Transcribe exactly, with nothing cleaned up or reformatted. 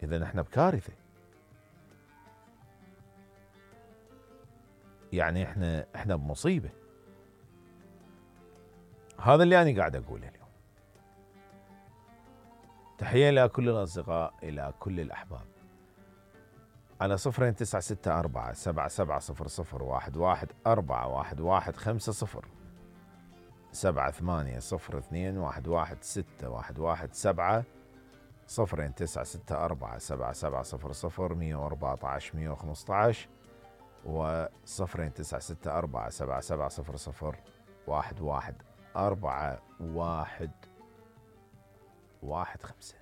إذا احنا بكارثة. يعني احنا احنا بمصيبة. هذا اللي أنا قاعد أقوله اليوم. تحية إلى كل الأصدقاء، إلى كل الأحباب، على صفرين تسعة ستة أربعة سبعة سبعة صفر صفر واحد واحد أربعة واحد واحد خمسة صفر سبعة ثمانية صفر اثنين واحد واحد ستة واحد واحد سبعة صفرين تسعة ستة أربعة سبعة سبعة صفر صفر مية وأربعة عشر مية وخمسة عشر وصفرين تسعة ستة أربعة سبعة سبعة صفر صفر واحد واحد أربعة واحد واحد خمسة.